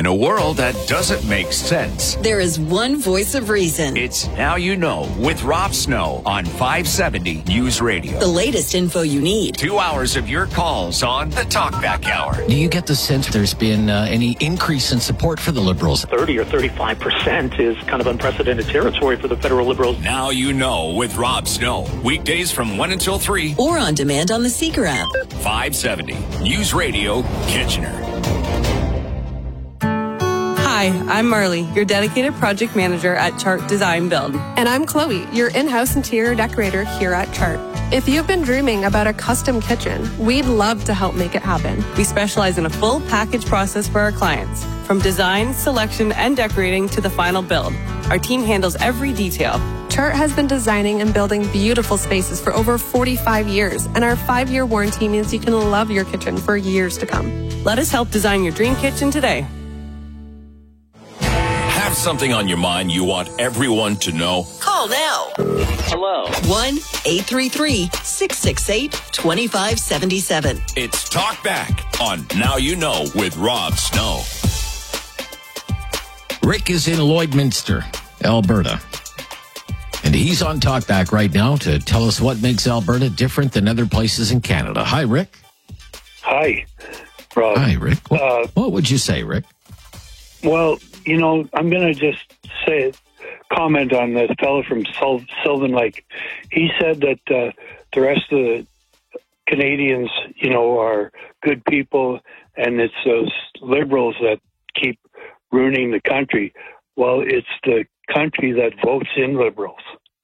a world that doesn't make sense, there is one voice of reason. it's Now You Know with Rob Snow on 570 News Radio. The latest info you need. 2 hours of your calls on the Talkback Hour. Do you get the sense there's been any increase in support for the Liberals? 30 or 35% is kind of unprecedented territory for the federal Liberals. Now You Know with Rob Snow. Weekdays from 1 until 3. Or on demand on the Seeker app. 570 News Radio, Kitchener. Hi, I'm Marley, your dedicated project manager at Chart Design Build. And I'm Chloe, your in-house interior decorator here at Chart. If you've been dreaming about a custom kitchen, we'd love to help make it happen. We specialize in a full package process for our clients, from design, selection, and decorating to the final build. Our team handles every detail. Chart has been designing and building beautiful spaces for over 45 years, and our 5-year warranty means you can love your kitchen for years to come. Let us help design your dream kitchen today. Have something on your mind you want everyone to know? Call now. Hello. 1-833-668-2577. It's Talk Back on Now You Know with Rob Snow. Rick is in Lloydminster, Alberta. And he's on Talkback right now to tell us what makes Alberta different than other places in Canada. Hi, Rick. Hi, Rob. Hi, Rick. What would you say, Rick? Well, you know, I'm going to just comment on the fellow from Sylvan Lake. He said that the rest of the Canadians, you know, are good people, and it's those liberals that keep ruining the country. Well, it's the country that votes in liberals.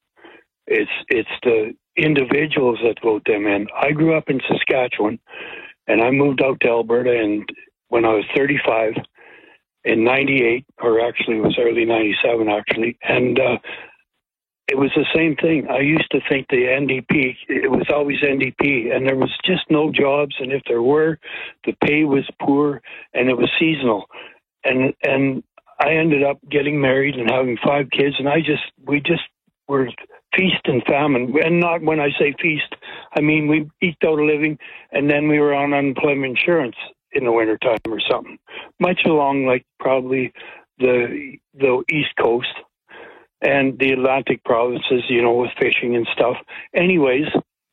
It's the individuals that vote them in. I grew up in Saskatchewan, and I moved out to Alberta, and when I was 35 in 98, or actually it was early 97 actually, and it was the same thing. I used to think the NDP, it was always NDP, and there was just no jobs, and if there were, the pay was poor, and it was seasonal. And I ended up getting married and having 5 kids, and we just were feast and famine. And not when I say feast, I mean we eked out a living, and then we were on unemployment insurance in the wintertime or something. Much along like probably the East Coast and the Atlantic provinces, you know, with fishing and stuff. Anyways,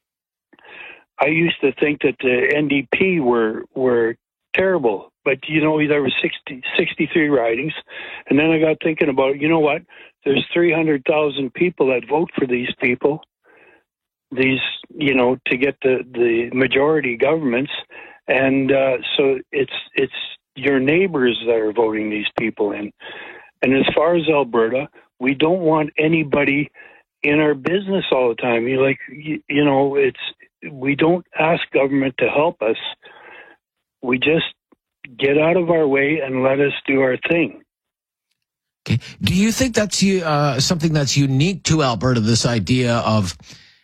I used to think that the NDP were terrible. But, you know, there were 63 ridings. And then I got thinking about, you know what? There's 300,000 people that vote for these people, these, you know, to get the majority governments. And so it's your neighbors that are voting these people in. And as far as Alberta, we don't want anybody in our business all the time. You know, we don't ask government to help us. We just get out of our way and let us do our thing. Okay. Do you think that's something that's unique to Alberta, this idea of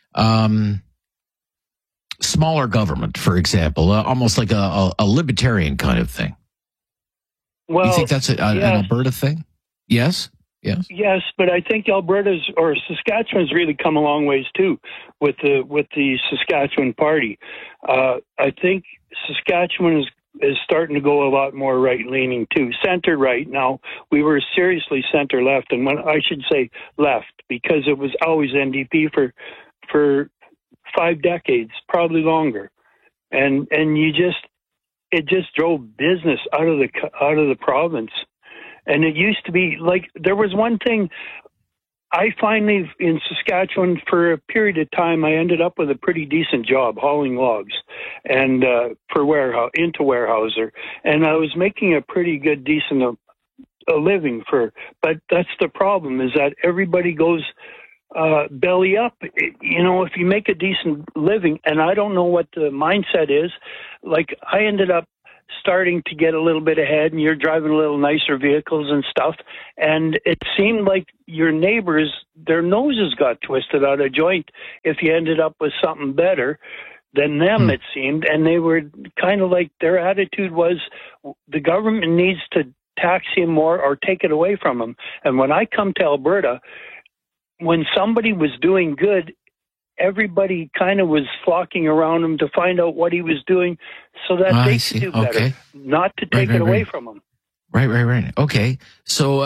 smaller government, for example, almost like a libertarian kind of thing? Well, you think that's an Alberta thing? Yes? Yes. Yes, but I think Alberta's or Saskatchewan's really come a long ways too with the Saskatchewan Party. I think Saskatchewan is starting to go a lot more right-leaning too, center-right. Now, we were seriously center-left, and when I should say left, because it was always NDP for 5 decades, probably longer, and it just drove business out of the province. And it used to be like there was one thing. I finally, in Saskatchewan, for a period of time, I ended up with a pretty decent job hauling logs and for into Weyerhaeuser, and I was making a pretty good, decent a living for. But that's the problem, is that everybody goes belly up. You know, if you make a decent living, and I don't know what the mindset is. Like I ended up starting to get a little bit ahead, and you're driving a little nicer vehicles and stuff, and it seemed like your neighbors, their noses got twisted out of joint if you ended up with something better than them, it seemed. And they were kind of like, their attitude was the government needs to tax him more or take it away from him. And when I come to Alberta, when somebody was doing good, everybody kind of was flocking around him to find out what he was doing so that they could do better, not to take it away from him. Right. Okay. So,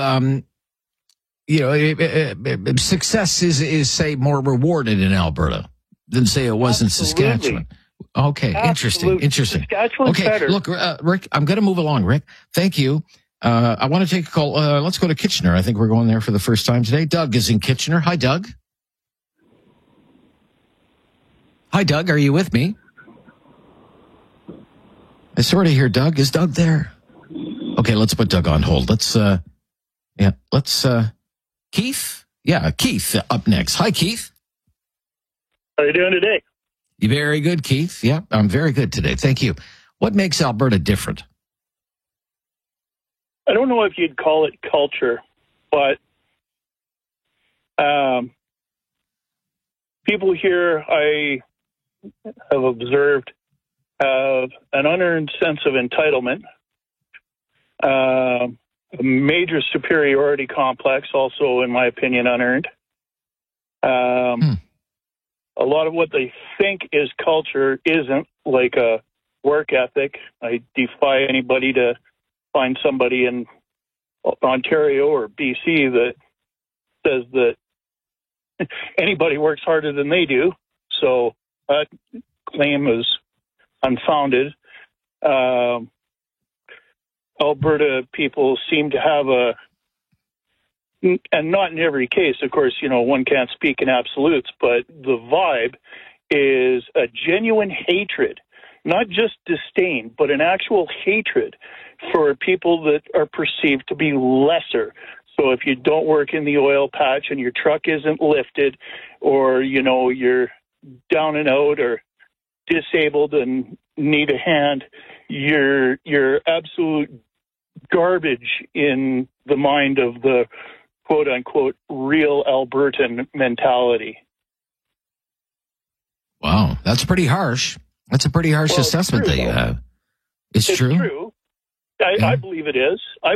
success is say more rewarded in Alberta than say it was in Saskatchewan. Okay. Absolutely. Interesting. Saskatchewan's okay. better. Look, Rick, I'm going to move along. Rick, thank you. I want to take a call. Let's go to Kitchener. I think we're going there for the first time today. Doug is in Kitchener. Hi, Doug. Hi, Doug. Are you with me? I sort of hear Doug. Is Doug there? Okay, let's put Doug on hold. Keith? Yeah, Keith up next. Hi, Keith. How are you doing today? Very good, Keith. Yeah, I'm very good today. Thank you. What makes Alberta different? I don't know if you'd call it culture, but people here I have observed have an unearned sense of entitlement, a major superiority complex, also, in my opinion, unearned. A lot of what they think is culture isn't, like a work ethic. I defy anybody to find somebody in Ontario or BC that says that anybody works harder than they do. So that claim is unfounded. Alberta people seem to have and not in every case, of course, one can't speak in absolutes, but the vibe is a genuine hatred, not just disdain, but an actual hatred for people that are perceived to be lesser. So if you don't work in the oil patch and your truck isn't lifted, or, you're down and out or disabled and need a hand, you're absolute garbage in the mind of the quote-unquote real Albertan mentality. Wow, that's pretty harsh. That's a pretty harsh assessment that you have. It's true. I believe it is. And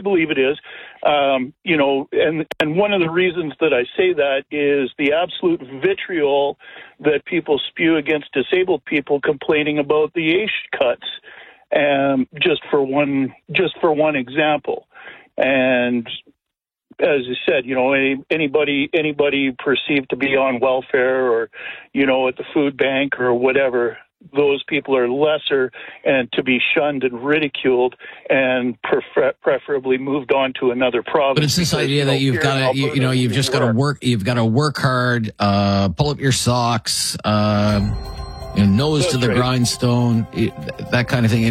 one of the reasons that I say that is the absolute vitriol that people spew against disabled people complaining about the AISH cuts. Just for one example. And as I said, anybody perceived to be on welfare or, at the food bank or whatever, those people are lesser and to be shunned and ridiculed and preferably moved on to another province. But it's this idea that you've got to, you've just got to work. You've got to work hard, pull up your socks, nose to the grindstone, that kind of thing. And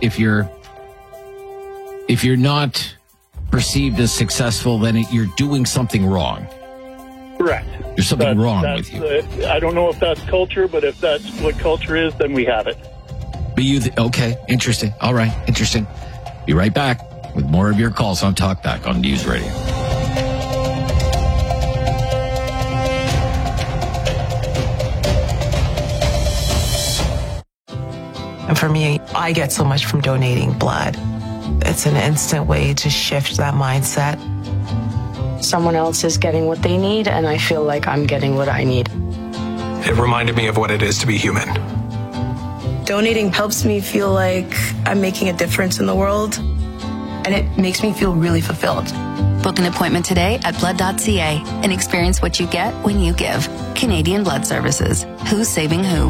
if you're not perceived as successful, then you're doing something wrong. Correct. There's something wrong with you. I don't know if that's culture, but if that's what culture is, then we have it. But okay, interesting. All right, interesting. Be right back with more of your calls on Talkback on News Radio. And for me, I get so much from donating blood. It's an instant way to shift that mindset. Someone else is getting what they need, and I feel like I'm getting what I need. It reminded me of what it is to be human. Donating helps me feel like I'm making a difference in the world, and it makes me feel really fulfilled. Book an appointment today at blood.ca and experience what you get when you give. Canadian Blood Services. Who's saving who?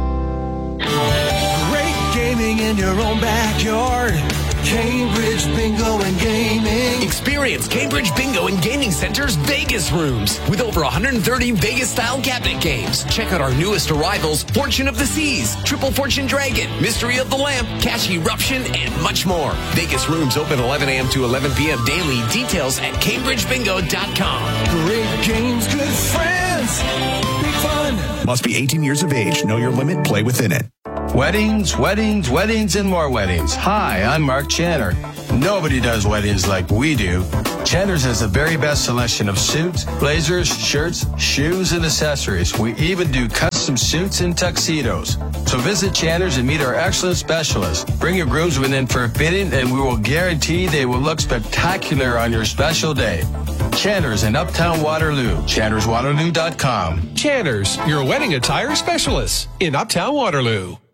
Great gaming in your own backyard. Cambridge Bingo and Gaming. Experience Cambridge Bingo and Gaming Center's Vegas rooms with over 130 Vegas-style cabinet games. Check out our newest arrivals, Fortune of the Seas, Triple Fortune Dragon, Mystery of the Lamp, Cash Eruption, and much more. Vegas rooms open 11 a.m. to 11 p.m. daily. Details at CambridgeBingo.com. Great games, good friends, big fun. Must be 18 years of age. Know your limit. Play within it. Weddings, and more weddings. Hi, I'm Mark Channer. Nobody does weddings like we do. Channer's has the very best selection of suits, blazers, shirts, shoes, and accessories. We even do custom suits and tuxedos. So visit Channer's and meet our excellent specialists. Bring your groomsmen in for a fitting, and we will guarantee they will look spectacular on your special day. Channer's in Uptown Waterloo. ChannersWaterloo.com. Channer's, your wedding attire specialist in Uptown Waterloo.